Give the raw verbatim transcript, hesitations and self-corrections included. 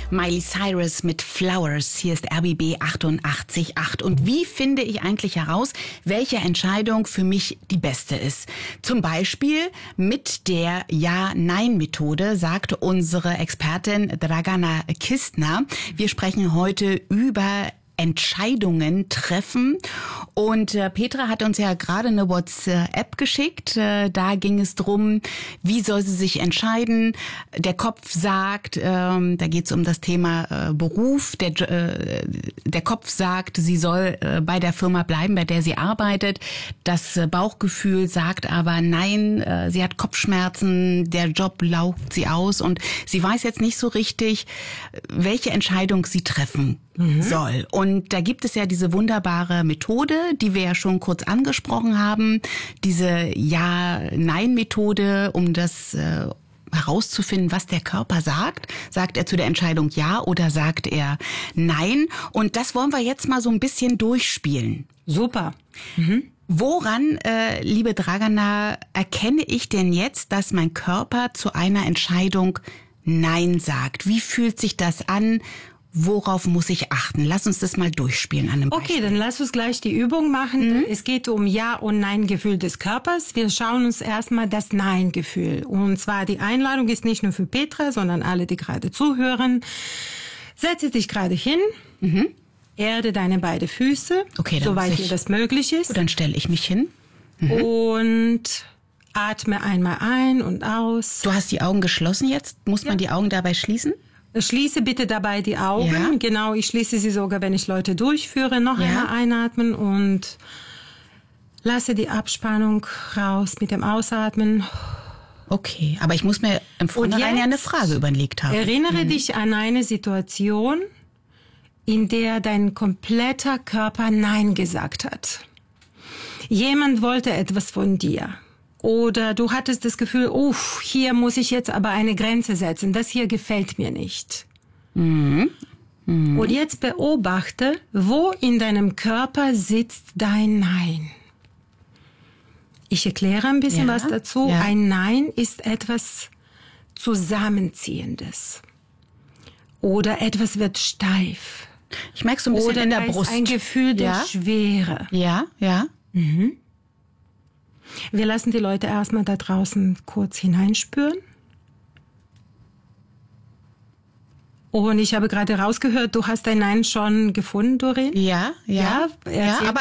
Miley Cyrus mit Flowers. Hier ist R B B achtundachtzig Komma acht. Und wie finde ich eigentlich heraus, welche Entscheidung für mich die beste ist? Zum Beispiel mit der Ja-Nein-Methode, sagt unsere Expertin Dragana Kistner. Wir sprechen heute über Entscheidungen treffen. Und äh, Petra hat uns ja gerade eine WhatsApp geschickt. Äh, da ging es drum, wie soll sie sich entscheiden. Der Kopf sagt, ähm, da geht es um das Thema äh, Beruf. Der, äh, der Kopf sagt, sie soll äh, bei der Firma bleiben, bei der sie arbeitet. Das äh, Bauchgefühl sagt aber, nein, äh, sie hat Kopfschmerzen, der Job laugt sie aus. Und sie weiß jetzt nicht so richtig, welche Entscheidung sie treffen mhm. soll. Und da gibt es ja diese wunderbare Methode, die wir ja schon kurz angesprochen haben, diese Ja-Nein-Methode, um das äh, herauszufinden, was der Körper sagt. Sagt er zu der Entscheidung Ja oder sagt er Nein? Und das wollen wir jetzt mal so ein bisschen durchspielen. Super. Mhm. Woran, äh, liebe Dragana, erkenne ich denn jetzt, dass mein Körper zu einer Entscheidung Nein sagt? Wie fühlt sich das an? Worauf muss ich achten? Lass uns das mal durchspielen an einem Beispiel. Okay, dann lass uns gleich die Übung machen. Mhm. Es geht um Ja- und Nein-Gefühl des Körpers. Wir schauen uns erstmal das Nein-Gefühl. Und zwar die Einladung ist nicht nur für Petra, sondern alle, die gerade zuhören. Setze dich gerade hin, mhm. erde deine beiden Füße, okay, soweit dir das möglich ist. Gut, dann stelle ich mich hin. Mhm. Und atme einmal ein und aus. Du hast die Augen geschlossen jetzt. Muss ja. man die Augen dabei schließen? Schließe bitte dabei die Augen. Ja. Genau, ich schließe sie sogar, wenn ich Leute durchführe. Noch ja. einmal einatmen und lasse die Abspannung raus mit dem Ausatmen. Okay, aber ich muss mir im Vornherein ja eine Frage überlegt haben. Erinnere mhm. dich an eine Situation, in der dein kompletter Körper Nein gesagt hat. Jemand wollte etwas von dir. Oder du hattest das Gefühl, uff, hier muss ich jetzt aber eine Grenze setzen. Das hier gefällt mir nicht. Mhm. Mhm. Und jetzt beobachte, wo in deinem Körper sitzt dein Nein. Ich erkläre ein bisschen ja, was dazu. Ja. Ein Nein ist etwas Zusammenziehendes. Oder etwas wird steif. Ich merke so ein bisschen Oder in der da Brust. Ist ein Gefühl der ja. Schwere. Ja, ja. Mhm. Wir lassen die Leute erstmal da draußen kurz hineinspüren. Und ich habe gerade rausgehört, du hast dein Nein schon gefunden, Doreen? Ja, ja. ja, ja aber